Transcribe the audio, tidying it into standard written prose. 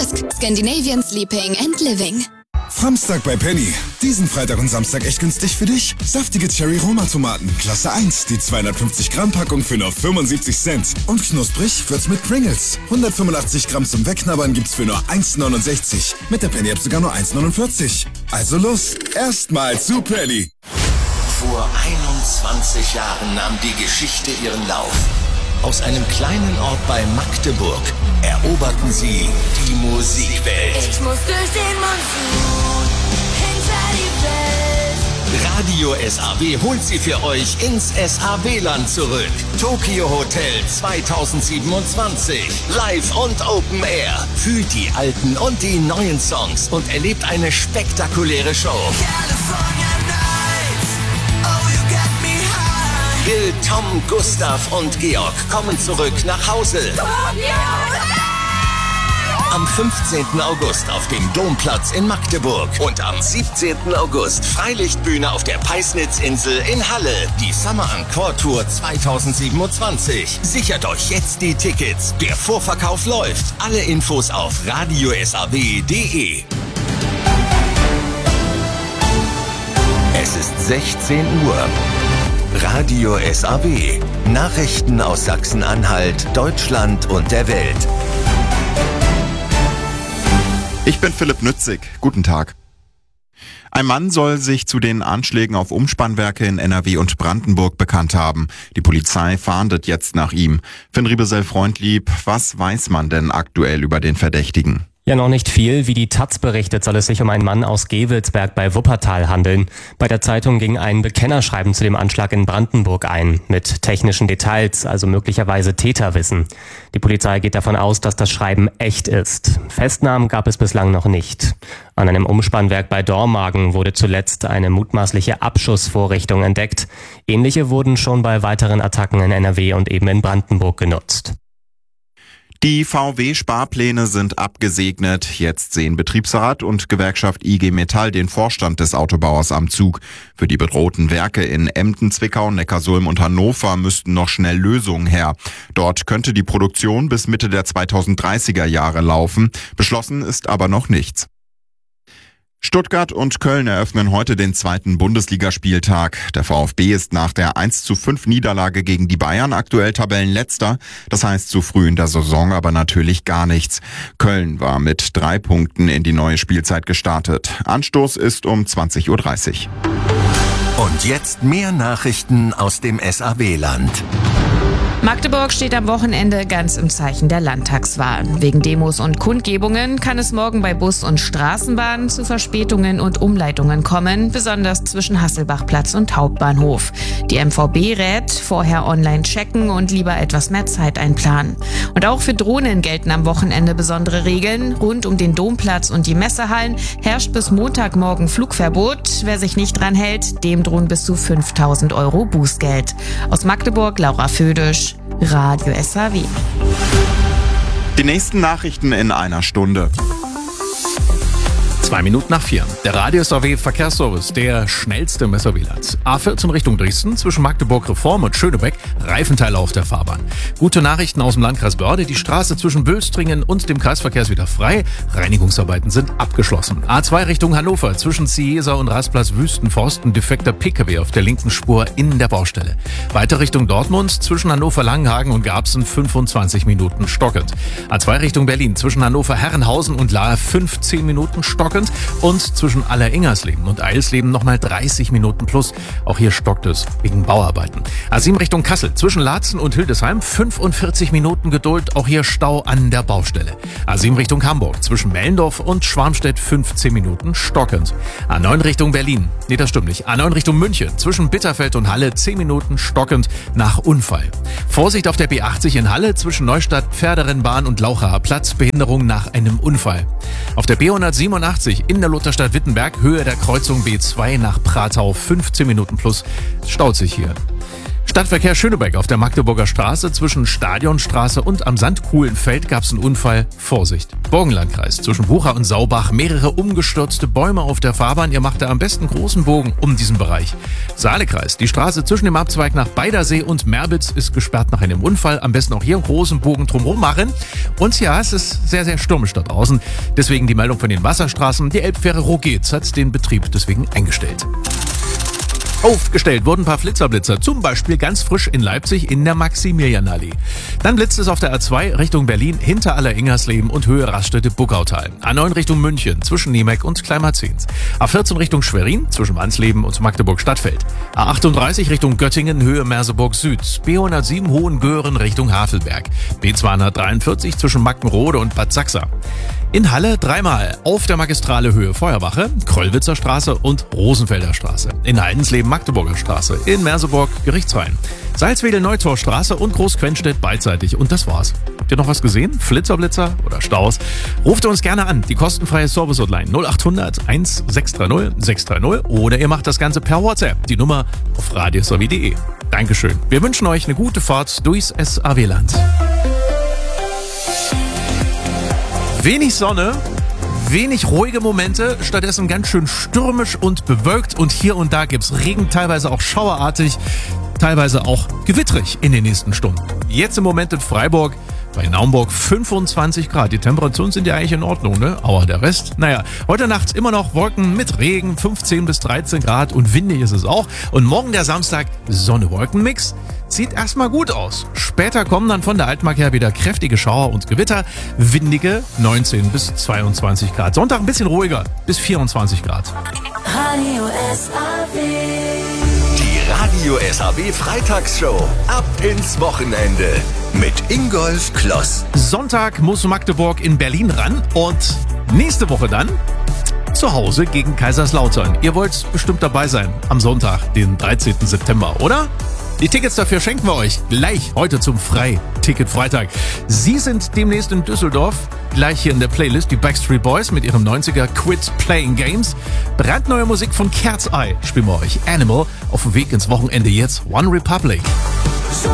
Desk, Scandinavian Sleeping and Living. Samstag bei Penny. Diesen Freitag und Samstag echt günstig für dich? Saftige Cherry-Roma-Tomaten, Klasse 1, die 250 Gramm Packung für nur 75 Cent. Und knusprig wird's mit Pringles. 185 Gramm zum Wegknabbern gibt's für nur 1,69. Mit der Penny-App sogar nur 1,49. Also los, erstmal zu Penny. Vor 21 Jahren nahm die Geschichte ihren Lauf. Aus einem kleinen Ort bei Magdeburg eroberten sie die Musikwelt. Ich muss durch den Monsun hinter die Welt. Radio SAW holt sie für euch ins SAW-Land zurück. Tokyo Hotel 2027. Live und Open Air. Fühlt die alten und die neuen Songs und erlebt eine spektakuläre Show. Bill, Tom, Gustav und Georg kommen zurück nach Hause. Am 15. August auf dem Domplatz in Magdeburg und am 17. August Freilichtbühne auf der Peisnitzinsel in Halle. Die Summer Encore Tour 2027. Sichert euch jetzt die Tickets. Der Vorverkauf läuft. Alle Infos auf radiosaw.de. Es ist 16 Uhr. Radio SAW. Nachrichten aus Sachsen-Anhalt, Deutschland und der Welt. Ich bin Philipp Nützig. Guten Tag. Ein Mann soll sich zu den Anschlägen auf Umspannwerke in NRW und Brandenburg bekannt haben. Die Polizei fahndet jetzt nach ihm. Finn Riebesell-Freundlieb, was weiß man denn aktuell über den Verdächtigen? Ja, noch nicht viel. Wie die taz berichtet, soll es sich um einen Mann aus Gevelsberg bei Wuppertal handeln. Bei der Zeitung ging ein Bekennerschreiben zu dem Anschlag in Brandenburg ein, mit technischen Details, also möglicherweise Täterwissen. Die Polizei geht davon aus, dass das Schreiben echt ist. Festnahmen gab es bislang noch nicht. An einem Umspannwerk bei Dormagen wurde zuletzt eine mutmaßliche Abschussvorrichtung entdeckt. Ähnliche wurden schon bei weiteren Attacken in NRW und eben in Brandenburg genutzt. Die VW-Sparpläne sind abgesegnet. Jetzt sehen Betriebsrat und Gewerkschaft IG Metall den Vorstand des Autobauers am Zug. Für die bedrohten Werke in Emden, Zwickau, Neckarsulm und Hannover müssten noch schnell Lösungen her. Dort könnte die Produktion bis Mitte der 2030er Jahre laufen. Beschlossen ist aber noch nichts. Stuttgart und Köln eröffnen heute den zweiten Bundesligaspieltag. Der VfB ist nach der 1:5 Niederlage gegen die Bayern aktuell Tabellenletzter. Das heißt zu früh in der Saison aber natürlich gar nichts. Köln war mit 3 Punkten in die neue Spielzeit gestartet. Anstoß ist um 20:30 Uhr. Und jetzt mehr Nachrichten aus dem SAW-Land. Magdeburg steht am Wochenende ganz im Zeichen der Landtagswahl. Wegen Demos und Kundgebungen kann es morgen bei Bus und Straßenbahn zu Verspätungen und Umleitungen kommen, besonders zwischen Hasselbachplatz und Hauptbahnhof. Die MVB rät, vorher online checken und lieber etwas mehr Zeit einplanen. Und auch für Drohnen gelten am Wochenende besondere Regeln. Rund um den Domplatz und die Messehallen herrscht bis Montagmorgen Flugverbot. Wer sich nicht dran hält, dem drohen bis zu 5.000 € Bußgeld. Aus Magdeburg, Laura Födisch, Radio SAW. Die nächsten Nachrichten in einer Stunde. 2 Minuten nach 4. Der Radio SAW Verkehrsservice, der schnellste im SAW-Land. A14 Richtung Dresden, zwischen Magdeburg Reform und Schönebeck, Reifenteile auf der Fahrbahn. Gute Nachrichten aus dem Landkreis Börde, die Straße zwischen Bülstringen und dem Kreisverkehr ist wieder frei. Reinigungsarbeiten sind abgeschlossen. A2 Richtung Hannover, zwischen Ciesa und Rastplatz Wüstenforst, ein defekter PKW auf der linken Spur in der Baustelle. Weiter Richtung Dortmund, zwischen Hannover-Langenhagen und Garbsen 25 Minuten stockend. A2 Richtung Berlin, zwischen Hannover-Herrenhausen und Lahr 15 Minuten stockend. Und zwischen Alleringersleben und Eilsleben nochmal 30 Minuten plus. Auch hier stockt es wegen Bauarbeiten. A7 Richtung Kassel, zwischen Laatzen und Hildesheim 45 Minuten Geduld. Auch hier Stau an der Baustelle. A7 Richtung Hamburg, zwischen Mellendorf und Schwarmstedt 15 Minuten stockend. A9 Richtung Berlin, nee, das stimmt nicht. A9 Richtung München, zwischen Bitterfeld und Halle 10 Minuten stockend nach Unfall. Vorsicht auf der B80 in Halle, zwischen Neustadt, Pferderennbahn und Lauchacher Platz, Behinderung nach einem Unfall. Auf der B187 in der Lutherstadt Wittenberg, Höhe der Kreuzung B2 nach Pratau, 15 Minuten plus, staut sich hier. Stadtverkehr Schönebeck auf der Magdeburger Straße zwischen Stadionstraße und am Sandkuhlenfeld gab es einen Unfall. Vorsicht. Burgenlandkreis zwischen Bucha und Saubach. Mehrere umgestürzte Bäume auf der Fahrbahn. Ihr macht da am besten großen Bogen um diesen Bereich. Saalekreis. Die Straße zwischen dem Abzweig nach Beidersee und Merbitz ist gesperrt nach einem Unfall. Am besten auch hier einen großen Bogen drumherum machen. Und ja, es ist sehr, sehr stürmisch da draußen. Deswegen die Meldung von den Wasserstraßen. Die Elbfähre Rogetz hat den Betrieb deswegen eingestellt. Aufgestellt wurden ein paar Flitzerblitzer, zum Beispiel ganz frisch in Leipzig in der Maximilianallee. Dann blitzt es auf der A2 Richtung Berlin hinter Aller-Ingersleben und Höhe Raststätte-Buckautal. A9 Richtung München zwischen Niemek und Kleinmarzens. A14 Richtung Schwerin zwischen Wansleben und Magdeburg-Stadtfeld. A38 Richtung Göttingen Höhe Merseburg Süd. B107 Hohengören Richtung Havelberg. B243 zwischen Mackenrode und Bad Sachsa. In Halle dreimal auf der Magistrale Höhe Feuerwache, Kröllwitzer Straße und Rosenfelder Straße. In Heidensleben Magdeburger Straße, in Merseburg Gerichtsrhein, Salzwedel Neutorstraße und Großquenstedt beidseitig. Und das war's. Habt ihr noch was gesehen? Flitzerblitzer oder Staus? Ruft uns gerne an, die kostenfreie Service-Hotline 0800 1630 630 oder ihr macht das Ganze per WhatsApp. Die Nummer auf radiosavi.de. Dankeschön. Wir wünschen euch eine gute Fahrt durchs SAW-Land. Wenig Sonne, wenig ruhige Momente, stattdessen ganz schön stürmisch und bewölkt und hier und da gibt's Regen, teilweise auch schauerartig, teilweise auch gewittrig in den nächsten Stunden. Jetzt im Moment in Freiburg, bei Naumburg 25 Grad. Die Temperaturen sind ja eigentlich in Ordnung, ne? Aber der Rest, naja, heute Nacht immer noch Wolken mit Regen, 15 bis 13 Grad und windig ist es auch. Und morgen der Samstag, Sonne-Wolken-Mix. Sieht erstmal gut aus. Später kommen dann von der Altmark her wieder kräftige Schauer und Gewitter. Windige 19 bis 22 Grad. Sonntag ein bisschen ruhiger, bis 24 Grad. Radio SAW. Die Radio SAW Freitagsshow. Ab ins Wochenende. Mit Ingolf Kloss. Sonntag muss Magdeburg in Berlin ran und nächste Woche dann zu Hause gegen Kaiserslautern. Ihr wollt bestimmt dabei sein am Sonntag, den 13. September, oder? Die Tickets dafür schenken wir euch gleich heute zum Freiticket-Freitag. Sie sind demnächst in Düsseldorf, gleich hier in der Playlist, die Backstreet Boys mit ihrem 90er Quit Playing Games. Brandneue Musik von Cat's Eye spielen wir euch. Animal auf dem Weg ins Wochenende jetzt One Republic. So